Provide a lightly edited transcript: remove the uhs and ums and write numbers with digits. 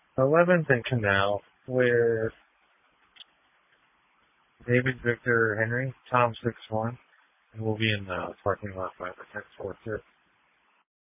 11th and Canal, where David Victor Henry, Tom 6'1", and we'll be in the parking lot by the next 4-2.